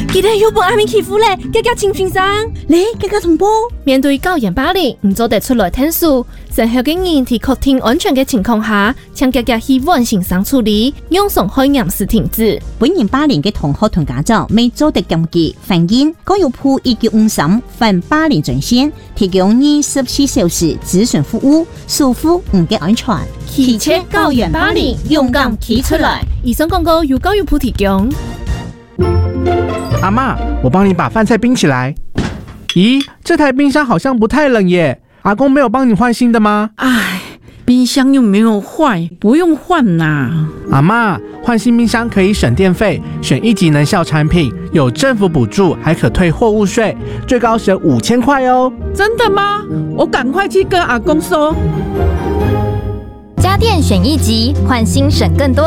今天又被阿明欺负嘞，这个情形上， 你这个同胞面对校园霸凌，唔做得出来申诉，生效嘅人喺确定安全嘅情况下，请大家去完成上处理，用上开严时停止。 本人霸凌嘅同学同家长未做得禁忌，反映教育部1953反霸凌专线，提供24小時諮詢服務，守護唔嘅安全。 提切校園霸凌，勇敢提出來。以上廣告由教育部提供。 阿嬷，我帮你把饭菜冰起来。咦，这台冰箱好像不太冷耶。阿公没有帮你换新的吗？ 唉，冰箱又没有坏，不用换啦。 阿嬷，换新冰箱可以省电费，选1级能效产品，有政府补助，还可退货物税，最高省5000块哦。 真的吗？我赶快去跟阿公说。 家电选1级，换新省更多。